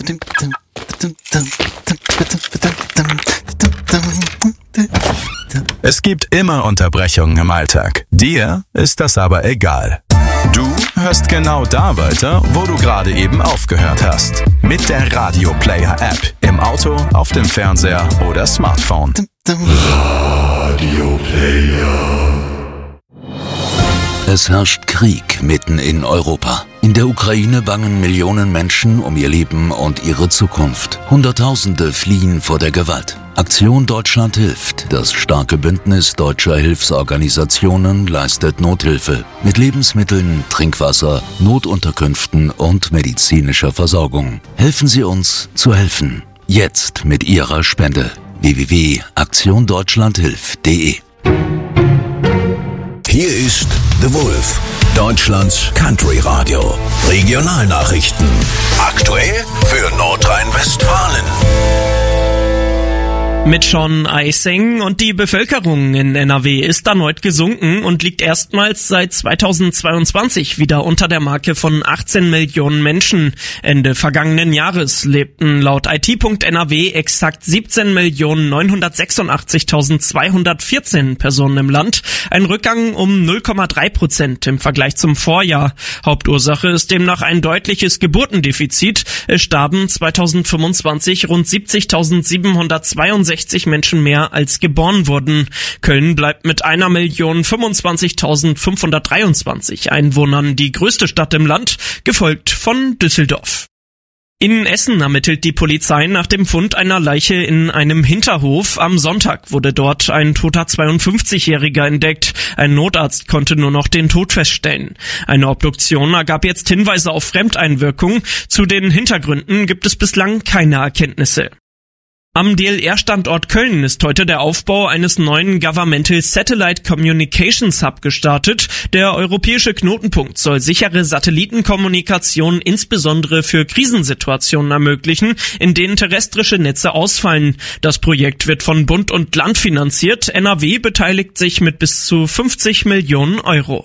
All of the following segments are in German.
Es gibt immer Unterbrechungen im Alltag. Dir ist das aber egal. Du hörst genau da weiter, wo du gerade eben aufgehört hast. Mit der Radio Player App. Im Auto, auf dem Fernseher oder Smartphone. Radio Player. Es herrscht Krieg mitten in Europa. In der Ukraine bangen Millionen Menschen um ihr Leben und ihre Zukunft. Hunderttausende fliehen vor der Gewalt. Aktion Deutschland hilft. Das starke Bündnis deutscher Hilfsorganisationen leistet Nothilfe mit Lebensmitteln, Trinkwasser, Notunterkünften und medizinischer Versorgung. Helfen Sie uns zu helfen. Jetzt mit Ihrer Spende. www.aktiondeutschlandhilft.de. Hier ist The Wolf, Deutschlands Country Radio. Regionalnachrichten. Aktuell für Nordrhein-Westfalen. Mit Sean Eising und die Bevölkerung in NRW ist erneut gesunken und liegt erstmals seit 2022 wieder unter der Marke von 18 Millionen Menschen. Ende vergangenen Jahres lebten laut IT.NRW exakt 17.986.214 Personen im Land. Ein Rückgang um 0,3% im Vergleich zum Vorjahr. Hauptursache ist demnach ein deutliches Geburtendefizit. Es starben 2025 rund 70.762 Menschen mehr als geboren wurden. Köln bleibt mit 1.025.523 Einwohnern die größte Stadt im Land, gefolgt von Düsseldorf. In Essen ermittelt die Polizei nach dem Fund einer Leiche in einem Hinterhof. Am Sonntag wurde dort ein toter 52-Jähriger entdeckt. Ein Notarzt konnte nur noch den Tod feststellen. Eine Obduktion ergab jetzt Hinweise auf Fremdeinwirkung. Zu den Hintergründen gibt es bislang keine Erkenntnisse. Am DLR-Standort Köln ist heute der Aufbau eines neuen Governmental Satellite Communications Hub gestartet. Der europäische Knotenpunkt soll sichere Satellitenkommunikation insbesondere für Krisensituationen ermöglichen, in denen terrestrische Netze ausfallen. Das Projekt wird von Bund und Land finanziert. NRW beteiligt sich mit bis zu 50 Millionen Euro.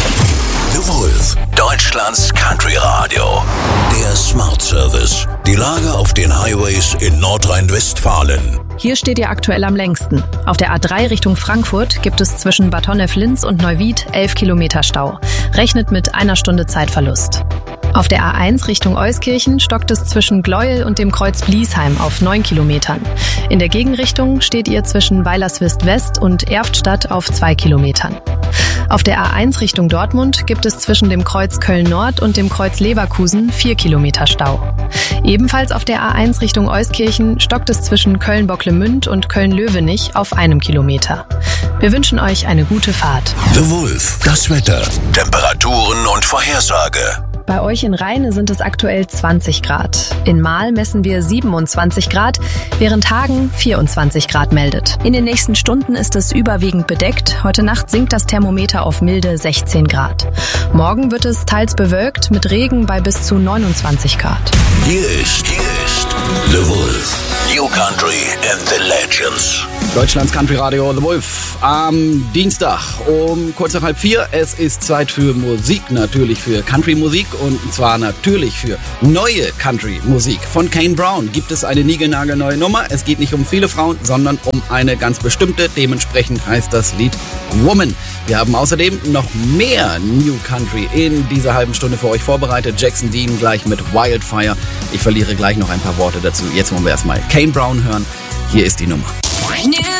The Wolf, Deutschlands Country Radio. Der Smart Service. Die Lage auf den Highways in Nordrhein-Westfalen. Hier steht ihr aktuell am längsten. Auf der A3 Richtung Frankfurt gibt es zwischen Bad Honnef-Linz und Neuwied 11 Kilometer Stau. Rechnet mit einer Stunde Zeitverlust. Auf der A1 Richtung Euskirchen stockt es zwischen Gleuel und dem Kreuz Bliesheim auf 9 Kilometern. In der Gegenrichtung steht ihr zwischen Weilerswist West und Erftstadt auf 2 Kilometern. Auf der A1 Richtung Dortmund gibt es zwischen dem Kreuz Köln-Nord und dem Kreuz Leverkusen 4 Kilometer Stau. Ebenfalls auf der A1 Richtung Euskirchen stockt es zwischen Köln-Bocklemünd und Köln-Löwenich auf 1 Kilometer. Wir wünschen euch eine gute Fahrt. The Wolf, das Wetter, Temperaturen und Vorhersage. Bei euch in Rheine sind es aktuell 20 Grad. In Mahl messen wir 27 Grad, während Hagen 24 Grad meldet. In den nächsten Stunden ist es überwiegend bedeckt. Heute Nacht sinkt das Thermometer auf milde 16 Grad. Morgen wird es teils bewölkt mit Regen bei bis zu 29 Grad. Hier ist The Wolf. New Country and the Legends. Deutschlands Country Radio The Wolf am Dienstag um kurz nach 3:30. Es ist Zeit für Musik, natürlich für Country-Musik und zwar natürlich für neue Country-Musik. Von Kane Brown gibt es eine niegelnagelneue Nummer. Es geht nicht um viele Frauen, sondern um eine ganz bestimmte. Dementsprechend heißt das Lied Woman. Wir haben außerdem noch mehr New Country in dieser halben Stunde für euch vorbereitet. Jackson Dean gleich mit Wildfire. Ich verliere gleich noch ein paar Worte dazu. Jetzt wollen wir erstmal Kane Brown hören. Hier ist die Nummer.